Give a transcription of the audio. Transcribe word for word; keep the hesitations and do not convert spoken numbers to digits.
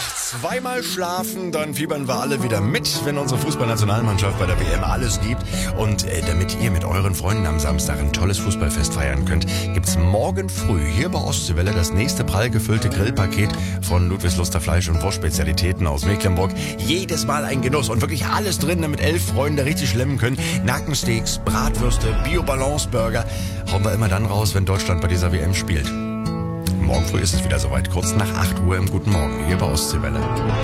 zweimal schlafen, dann fiebern wir alle wieder mit, wenn unsere Fußballnationalmannschaft bei der W M alles gibt. Und äh, damit ihr mit euren Freunden am Samstag ein tolles Fußballfest feiern könnt, gibt's morgen früh hier bei Ostseewelle das nächste prall gefüllte Grillpaket von Ludwigsluster Fleisch- und Wurstspezialitäten aus Mecklenburg. Jedes Mal ein Genuss und wirklich alles drin, damit elf Freunde richtig schlemmen können. Nackensteaks, Bratwürste, Bio-Balance-Burger. Hauen wir immer dann raus, wenn Deutschland bei dieser W M spielt. Morgen früh ist es wieder soweit, kurz nach acht Uhr im Guten Morgen, hier bei Ostseewelle.